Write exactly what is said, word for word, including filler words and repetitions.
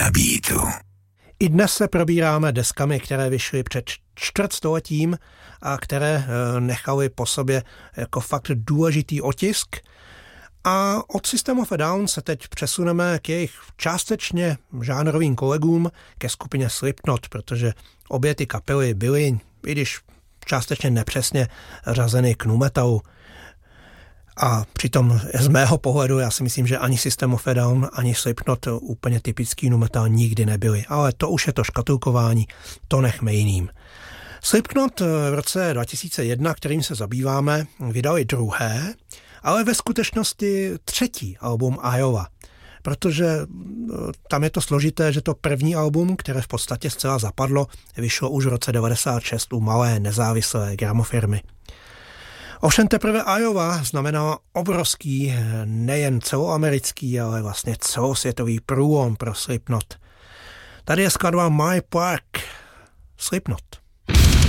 beatu. I dnes se probíráme deskami, které vyšly před čtvrtstoletím a které nechaly po sobě jako fakt důležitý otisk. A od System of a Down se teď přesuneme k jejich částečně žánrovým kolegům, ke skupině Slipknot, protože obě ty kapely byly, i když částečně nepřesně řazeny k nu metalu. A přitom z mého pohledu já si myslím, že ani System of a Down, ani Slipknot úplně typický nu metal nikdy nebyly. Ale to už je to škatulkování, to nechme jiným. Slipknot v roce dva tisíce jedna, kterým se zabýváme, vydali druhé, ale ve skutečnosti třetí album Iowa. Protože tam je to složité, že to první album, které v podstatě zcela zapadlo, vyšlo už v roce devadesát šest u malé nezávislé gramofirmy. Ovšem teprve Iowa znamenala obrovský, nejen celoamerický, ale vlastně celosvětový průlom pro Slipknot. Tady je skladba My Park, Slipknot.